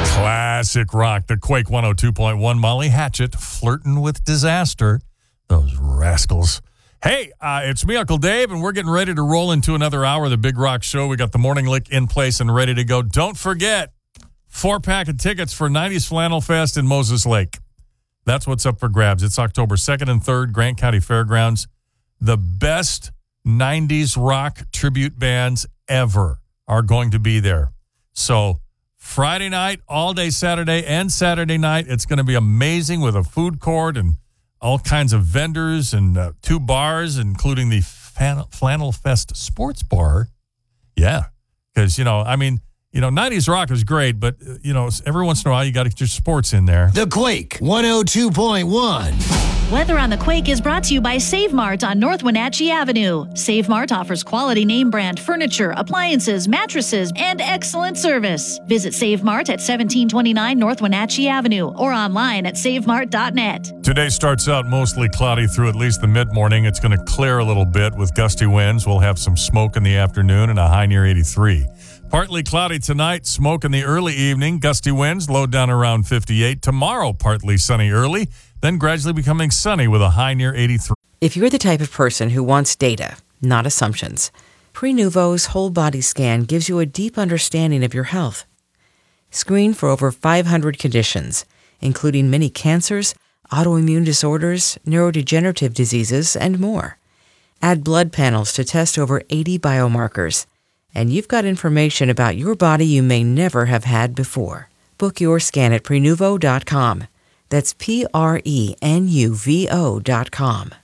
Classic rock, the Quake 102.1. Molly Hatchet, Flirting with Disaster. Those rascals. Hey, it's me, Uncle Dave, and we're getting ready to roll into another hour of the Big Rock Show. We got the Morning Lick in place and ready to go. Don't forget, 4-pack of tickets for 90s Flannel Fest in Moses Lake. That's what's up for grabs. It's October 2nd and 3rd, Grant County Fairgrounds. The best 90s rock tribute bands ever are going to be there. So Friday night, all day Saturday and Saturday night, it's going to be amazing with a food court and all kinds of vendors and 2 bars, including the Flannel Fest Sports Bar. Yeah, because, 90s rock is great, but, every once in a while you got to get your sports in there. The Quake 102.1. Weather on the Quake is brought to you by Save Mart on North Wenatchee Avenue. Save Mart offers quality name brand furniture, appliances, mattresses, and excellent service. Visit Save Mart at 1729 North Wenatchee Avenue or online at savemart.net. Today starts out mostly cloudy through at least the mid-morning. It's going to clear a little bit with gusty winds. We'll have some smoke in the afternoon and a high near 83. Partly cloudy tonight, smoke in the early evening, gusty winds, low down around 58. Tomorrow, partly sunny early, then gradually becoming sunny with a high near 83. If you're the type of person who wants data, not assumptions, Prenuvo's whole body scan gives you a deep understanding of your health. Screen for over 500 conditions, including many cancers, autoimmune disorders, neurodegenerative diseases, and more. Add blood panels to test over 80 biomarkers. And you've got information about your body you may never have had before. Book your scan at Prenuvo.com. That's Prenuvo.com.